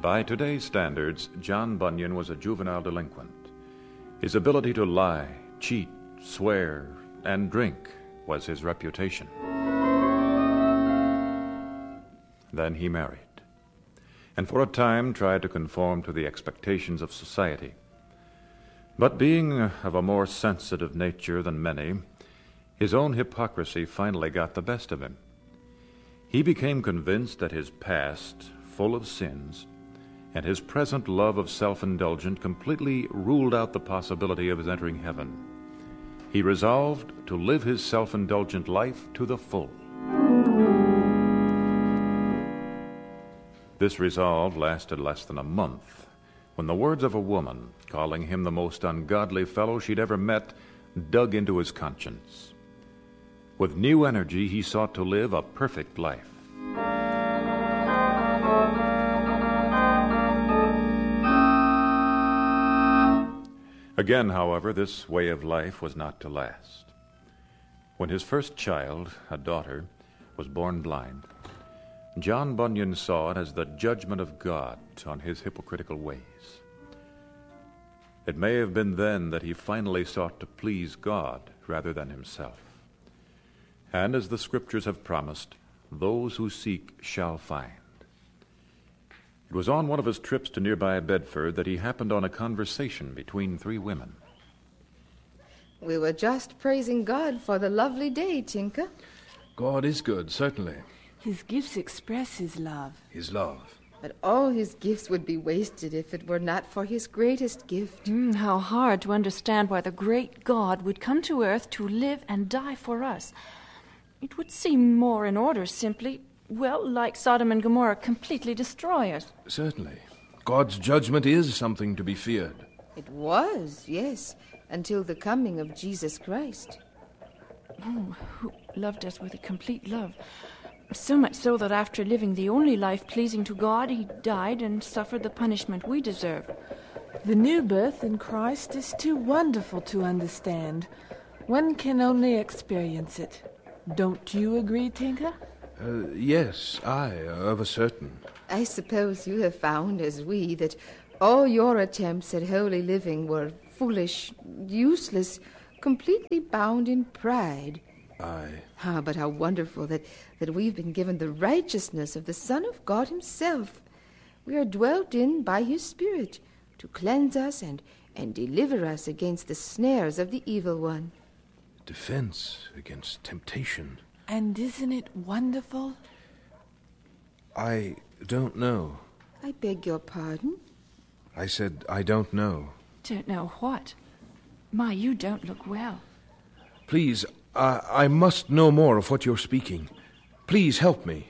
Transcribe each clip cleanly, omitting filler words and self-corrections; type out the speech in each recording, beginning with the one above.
By today's standards, John Bunyan was a juvenile delinquent. His ability to lie, cheat, swear, and drink was his reputation. Then he married, and for a time tried to conform to the expectations of society. But being of a more sensitive nature than many, his own hypocrisy finally got the best of him. He became convinced that his past, full of sins, and his present love of self-indulgence completely ruled out the possibility of his entering heaven. He resolved to live his self-indulgent life to the full. This resolve lasted less than a month, when the words of a woman, calling him the most ungodly fellow she'd ever met, dug into his conscience. With new energy, he sought to live a perfect life. Again, however, this way of life was not to last. When his first child, a daughter, was born blind, John Bunyan saw it as the judgment of God on his hypocritical ways. It may have been then that he finally sought to please God rather than himself. And as the Scriptures have promised, those who seek shall find. It was on one of his trips to nearby Bedford that he happened on a conversation between three women. We were just praising God for the lovely day, Tinker. God is good, certainly. His gifts express his love. His love. But all his gifts would be wasted if it were not for his greatest gift. How hard to understand why the great God would come to earth to live and die for us. It would seem more in order simply, well, like Sodom and Gomorrah, completely destroy us. Certainly. God's judgment is something to be feared. It was, yes, until the coming of Jesus Christ. Oh, who loved us with a complete love. So much so that after living the only life pleasing to God, he died and suffered the punishment we deserve. The new birth in Christ is too wonderful to understand. One can only experience it. Don't you agree, Tinker? Yes, of a certain. I suppose you have found, as we, that all your attempts at holy living were foolish, useless, completely bound in pride. But how wonderful that we've been given the righteousness of the Son of God himself. We are dwelt in by his Spirit to cleanse us and deliver us against the snares of the evil one. Defense against temptation. And isn't it wonderful? I don't know. I beg your pardon? I said I don't know. Don't know what? My, you don't look well. Please, I must know more of what you're speaking. Please help me.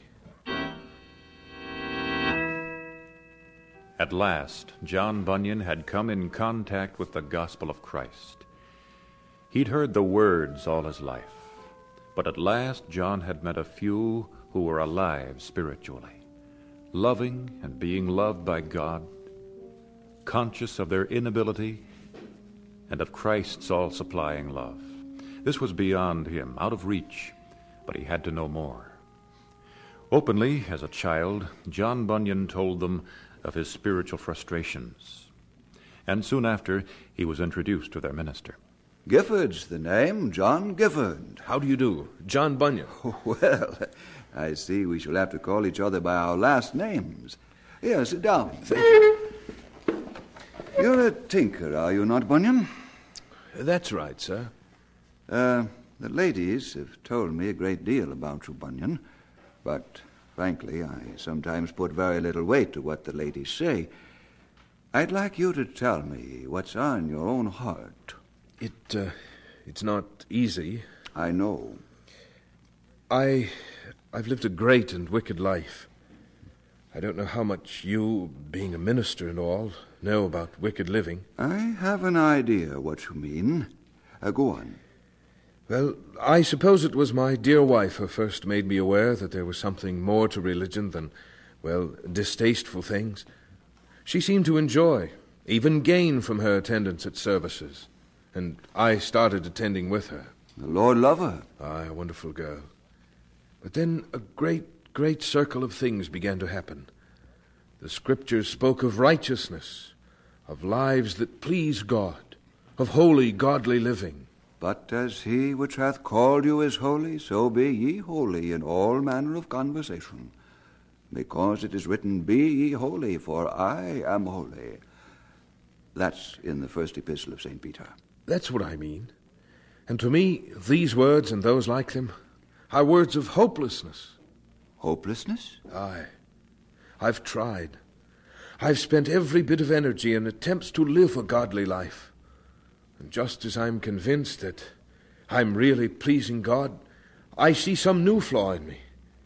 At last, John Bunyan had come in contact with the gospel of Christ. He'd heard the words all his life, but at last John had met a few who were alive spiritually, loving and being loved by God, conscious of their inability and of Christ's all-supplying love. This was beyond him, out of reach, but he had to know more. Openly, as a child, John Bunyan told them of his spiritual frustrations, and soon after he was introduced to their minister. Gifford's the name, John Gifford. How do you do? John Bunyan. Well, I see we shall have to call each other by our last names. Here, sit down. Thank you. You're a tinker, are you not, Bunyan? That's right, sir. The ladies have told me a great deal about you, Bunyan, but frankly, I sometimes put very little weight to what the ladies say. I'd like you to tell me what's on your own heart. It's not easy. I know. I've lived a great and wicked life. I don't know how much you, being a minister and all, know about wicked living. I have an idea what you mean. Go on. Well, I suppose it was my dear wife who first made me aware that there was something more to religion than, well, distasteful things. She seemed to enjoy, even gain from her attendance at services, and I started attending with her. The Lord love her. Aye, a wonderful girl. But then a great circle of things began to happen. The Scriptures spoke of righteousness, of lives that please God, of holy, godly living. But as he which hath called you is holy, so be ye holy in all manner of conversation. Because it is written, Be ye holy, for I am holy. That's in the first epistle of St. Peter. That's what I mean. And to me, these words and those like them are words of hopelessness. Hopelessness? Aye. I've tried. I've spent every bit of energy in attempts to live a godly life. And just as I'm convinced that I'm really pleasing God, I see some new flaw in me.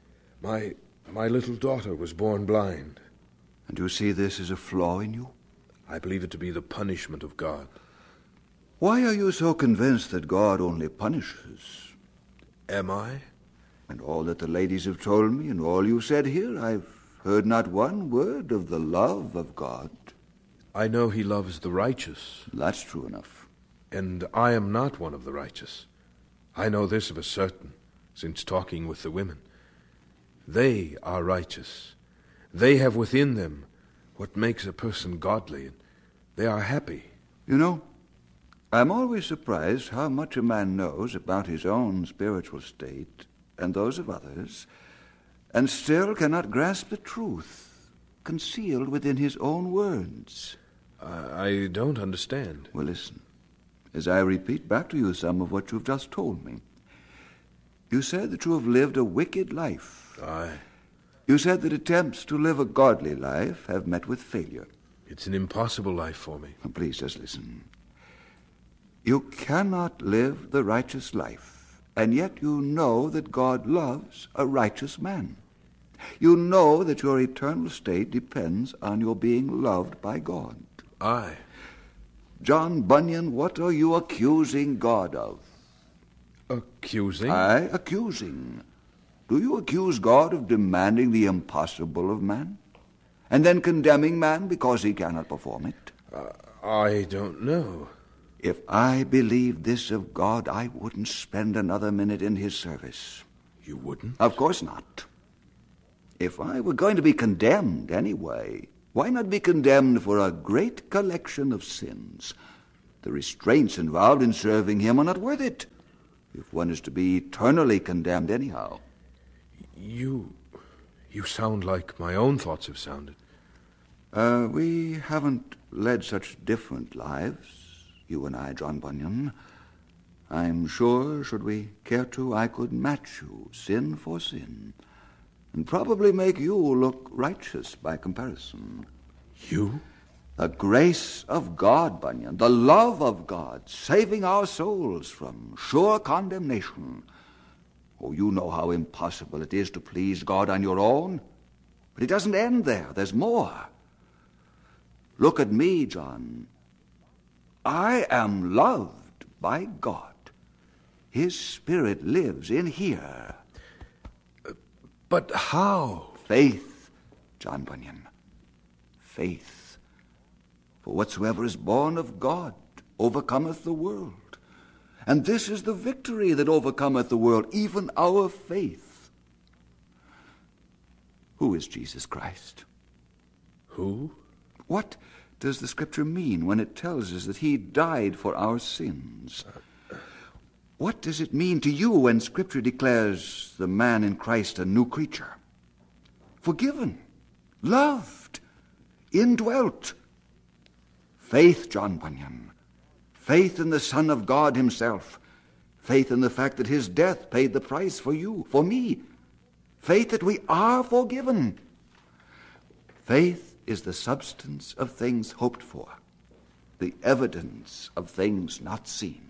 My little daughter was born blind. And you see this as a flaw in you? I believe it to be the punishment of God. Why are you so convinced that God only punishes? Am I? And all that the ladies have told me, and all you said here, I've heard not one word of the love of God. I know he loves the righteous. That's true enough. And I am not one of the righteous. I know this of a certain, since talking with the women. They are righteous. They have within them what makes a person godly, and they are happy. You know, I'm always surprised how much a man knows about his own spiritual state and those of others, and still cannot grasp the truth concealed within his own words. I don't understand. Well, listen, as I repeat back to you some of what you've just told me. You said that you have lived a wicked life. Aye. You said that attempts to live a godly life have met with failure. It's an impossible life for me. Now, please just listen. You cannot live the righteous life, and yet you know that God loves a righteous man. You know that your eternal state depends on your being loved by God. Aye. John Bunyan, what are you accusing God of? Accusing? Aye, accusing. Do you accuse God of demanding the impossible of man, and then condemning man because he cannot perform it? I don't know. If I believed this of God, I wouldn't spend another minute in his service. You wouldn't? Of course not. If I were going to be condemned anyway, why not be condemned for a great collection of sins? The restraints involved in serving him are not worth it, if one is to be eternally condemned anyhow. You sound like my own thoughts have sounded. We haven't led such different lives, you and I, John Bunyan. I'm sure, should we care to, I could match you, sin for sin, and probably make you look righteous by comparison. You? The grace of God, Bunyan, the love of God, saving our souls from sure condemnation. Oh, you know how impossible it is to please God on your own. But it doesn't end there. There's more. Look at me, John. I am loved by God. His Spirit lives in here. But how? Faith, John Bunyan. Faith. For whatsoever is born of God overcometh the world. And this is the victory that overcometh the world, even our faith. Who is Jesus Christ? Who? What does the Scripture mean when it tells us that he died for our sins? What does it mean to you when Scripture declares the man in Christ a new creature? Forgiven, loved, indwelt. Faith, John Bunyan. Faith in the Son of God himself. Faith in the fact that his death paid the price for you, for me. Faith that we are forgiven. Faith is the substance of things hoped for, the evidence of things not seen.